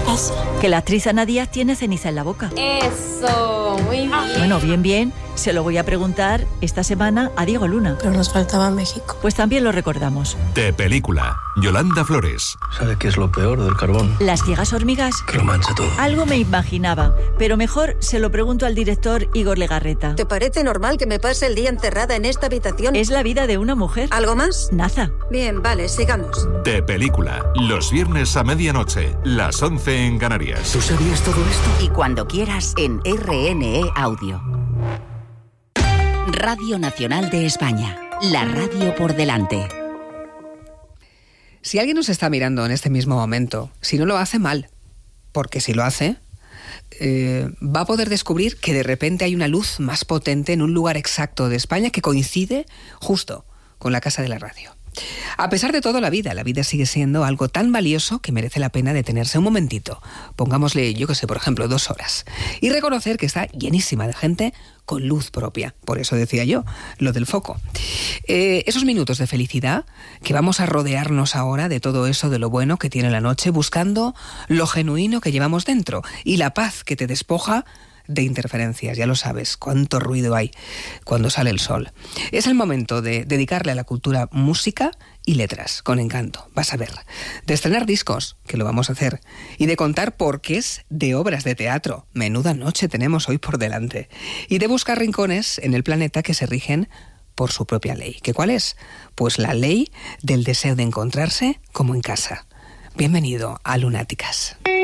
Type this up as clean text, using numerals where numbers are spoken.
pasa? Que la actriz Ana Díaz tiene ceniza en la boca. Eso, muy bien. Bueno, bien, se lo voy a preguntar esta semana a Diego Luna. Pero nos faltaba México. Pues también lo recordamos. De película, Yolanda Flores. ¿Sabe qué es lo peor del carbón? Las ciegas hormigas. Que lo mancha todo. Algo me imaginaba, pero mejor se lo pregunto al director Igor Legarreta. ¿Te parece normal que me pase el día encerrada en esta habitación? Es la vida de una mujer. ¿Algo más? Nada. Bien, vale, sigamos. De película, los viernes a medianoche, las 11 en Canarias. ¿Tú sabías todo esto? Y cuando quieras en RNE Audio. Radio Nacional de España, la radio por delante. Si alguien nos está mirando en este mismo momento, si no lo hace mal, porque si lo hace, va a poder descubrir que de repente hay una luz más potente en un lugar exacto de España que coincide justo con la casa de la radio. A pesar de todo, la vida sigue siendo algo tan valioso que merece la pena detenerse un momentito. Pongámosle, yo qué sé, por ejemplo, 2 horas. Y reconocer que está llenísima de gente con luz propia. Por eso decía yo, lo del foco. Esos minutos de felicidad que vamos a rodearnos ahora de todo eso de lo bueno que tiene la noche, buscando lo genuino que llevamos dentro y la paz que te despoja de interferencias. Ya lo sabes, cuánto ruido hay cuando sale el sol. Es el momento de dedicarle a la cultura música y letras, con encanto, vas a ver. De estrenar discos, que lo vamos a hacer, y de contar porqués de obras de teatro. Menuda noche tenemos hoy por delante. Y de buscar rincones en el planeta que se rigen por su propia ley. ¿Qué cuál es? Pues la ley del deseo de encontrarse como en casa. Bienvenido a Lunáticas.